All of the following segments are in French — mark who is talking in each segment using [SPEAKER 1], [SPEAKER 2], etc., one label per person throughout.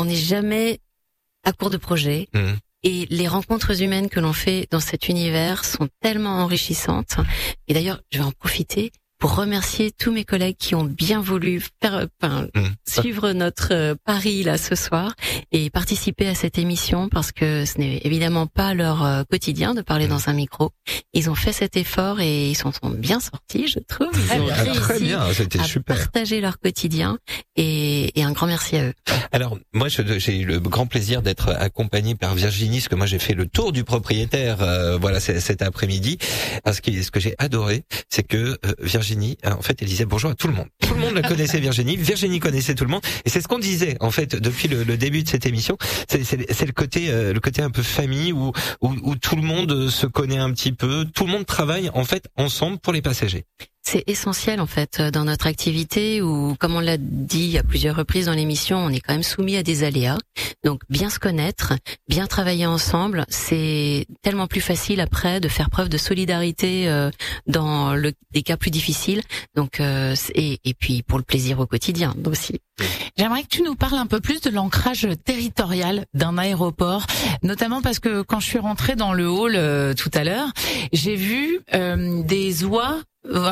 [SPEAKER 1] on n'est jamais à court de projets. Et les rencontres humaines que l'on fait dans cet univers sont tellement enrichissantes. Et d'ailleurs, je vais en profiter pour remercier tous mes collègues qui ont bien voulu suivre notre pari là ce soir et participer à cette émission, parce que ce n'est évidemment pas leur quotidien de parler dans un micro. Ils ont fait cet effort et ils s'en sont bien sortis, je trouve. Ils ont
[SPEAKER 2] très bien, c'était
[SPEAKER 1] à
[SPEAKER 2] super.
[SPEAKER 1] partager leur quotidien et un grand merci à eux.
[SPEAKER 2] Alors moi j'ai eu le grand plaisir d'être accompagné par Virginie, parce que moi j'ai fait le tour du propriétaire cet après-midi. Ce que j'ai adoré, c'est que Virginie, en fait, elle disait bonjour à tout le monde. Tout le monde la connaissait, Virginie. Virginie connaissait tout le monde. Et c'est ce qu'on disait, en fait, depuis le début de cette émission. C'est le côté un peu famille où tout le monde se connaît un petit peu. Tout le monde travaille, en fait, ensemble pour les passagers.
[SPEAKER 1] C'est essentiel en fait dans notre activité où, comme on l'a dit à plusieurs reprises dans l'émission, on est quand même soumis à des aléas. Donc bien se connaître, bien travailler ensemble, c'est tellement plus facile après de faire preuve de solidarité dans des cas plus difficiles. Donc et puis pour le plaisir au quotidien aussi.
[SPEAKER 3] J'aimerais que tu nous parles un peu plus de l'ancrage territorial d'un aéroport, notamment parce que quand je suis rentrée dans le hall tout à l'heure, j'ai vu des oies.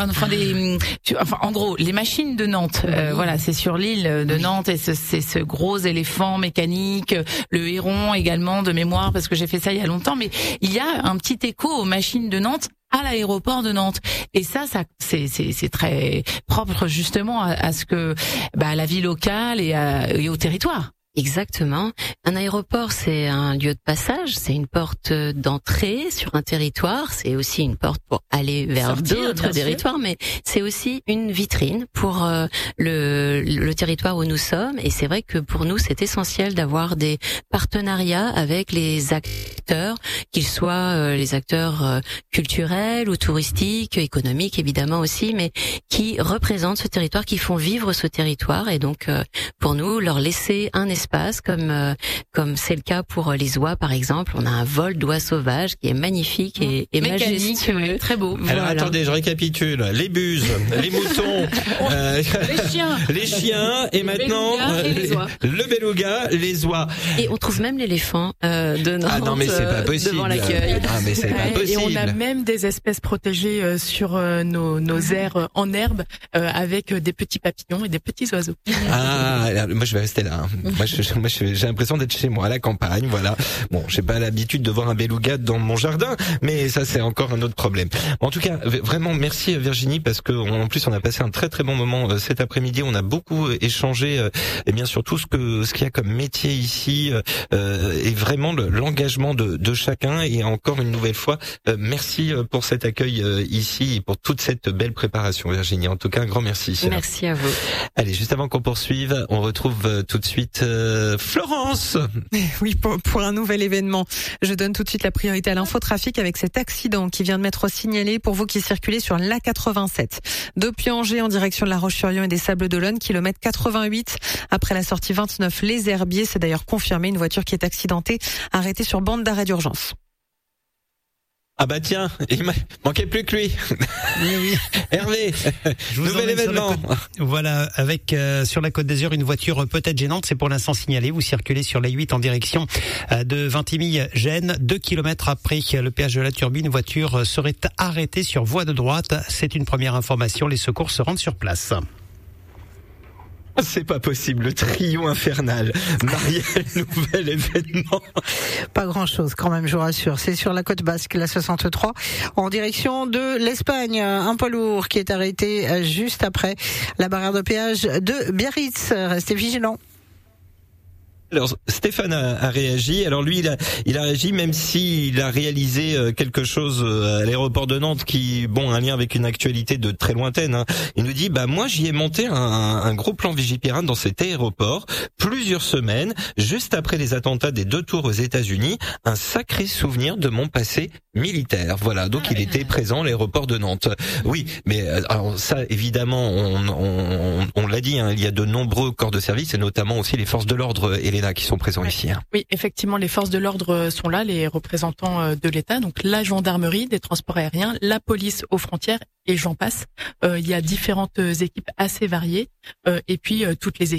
[SPEAKER 3] En gros, les machines de Nantes, voilà, c'est sur l'île de Nantes et c'est ce gros éléphant mécanique, le héron également de mémoire, parce que j'ai fait ça il y a longtemps, mais il y a un petit écho aux machines de Nantes à l'aéroport de Nantes. Et ça c'est très propre justement à ce que, à la vie locale et au territoire.
[SPEAKER 1] Exactement. Un aéroport, c'est un lieu de passage, c'est une porte d'entrée sur un territoire, c'est aussi une porte pour aller vers d'autres territoires, mais c'est aussi une vitrine pour le territoire où nous sommes. Et c'est vrai que pour nous, c'est essentiel d'avoir des partenariats avec les acteurs, qu'ils soient les acteurs culturels ou touristiques, économiques évidemment aussi, mais qui représentent ce territoire, qui font vivre ce territoire. Et donc, pour nous, leur laisser un espace, comme c'est le cas pour les oies par exemple. On a un vol d'oies sauvages qui est magnifique et majestueux,
[SPEAKER 3] très beau.
[SPEAKER 2] Alors attendez, je récapitule. Les buses, les moutons, les chiens et maintenant le beluga, les oies.
[SPEAKER 1] Et on trouve même l'éléphant de Nantes.
[SPEAKER 2] Ah non mais c'est pas possible.
[SPEAKER 1] Devant l'accueil.
[SPEAKER 2] Ah mais c'est pas possible.
[SPEAKER 4] Et on a même des espèces protégées sur nos aires en herbe avec des petits papillons et des petits oiseaux.
[SPEAKER 2] Ah, moi je vais rester là. Moi j'ai l'impression d'être chez moi à la campagne, voilà. Bon, j'ai pas l'habitude de voir un beluga dans mon jardin, mais ça c'est encore un autre problème. En tout cas, vraiment merci Virginie, parce que en plus on a passé un très très bon moment cet après-midi. On a beaucoup échangé et bien sûr tout ce qu'il y a comme métier ici et vraiment l'engagement de chacun. Et encore une nouvelle fois, merci pour cet accueil ici et pour toute cette belle préparation, Virginie. En tout cas, un grand merci.
[SPEAKER 1] Merci à vous.
[SPEAKER 2] Allez, juste avant qu'on poursuive, on retrouve tout de suite Florence.
[SPEAKER 5] Oui, pour un nouvel événement. Je donne tout de suite la priorité à l'infotrafic avec cet accident qui vient de m'être signalé pour vous qui circulez sur l'A87. De Puy-en-Velay en direction de La Roche-sur-Yon et des Sables-d'Olonne, kilomètre 88. Après la sortie 29, les Herbiers, c'est d'ailleurs confirmé, une voiture qui est accidentée, arrêtée sur bande d'arrêt d'urgence.
[SPEAKER 2] Ah bah tiens, il manquait plus que lui.
[SPEAKER 6] Oui.
[SPEAKER 2] Hervé, nouvel événement.
[SPEAKER 6] Voilà, avec sur la Côte d'Azur une voiture peut-être gênante, c'est pour l'instant signalé. Vous circulez sur la 8 en direction de Vintimille-Gênes. 2 kilomètres après le péage de la Turbine, une voiture serait arrêtée sur voie de droite. C'est une première information, les secours se rendent sur place.
[SPEAKER 2] C'est pas possible, le trio infernal. Marielle, nouvel événement.
[SPEAKER 7] Pas grand-chose quand même, je vous rassure. C'est sur la côte basque, la 63, en direction de l'Espagne. Un poids lourd qui est arrêté juste après la barrière de péage de Biarritz. Restez vigilants.
[SPEAKER 2] Alors Stéphane a réagi. Alors lui, il a réagi même s'il a réalisé quelque chose à l'aéroport de Nantes qui, un lien avec une actualité de très lointaine. Hein. Il nous dit, moi j'y ai monté un gros plan Vigipirate dans cet aéroport plusieurs semaines, juste après les attentats des 2 tours aux États-Unis. Un sacré souvenir de mon passé militaire. Voilà, donc il était présent à l'aéroport de Nantes. Oui, mais alors ça évidemment, on l'a dit, hein, il y a de nombreux corps de service et notamment aussi les forces de l'ordre et les qui sont présents ici. Hein.
[SPEAKER 4] Oui, effectivement, les forces de l'ordre sont là, les représentants de l'État, donc la gendarmerie, des transports aériens, la police aux frontières et j'en passe. Il y a différentes équipes assez variées et puis toutes les équipes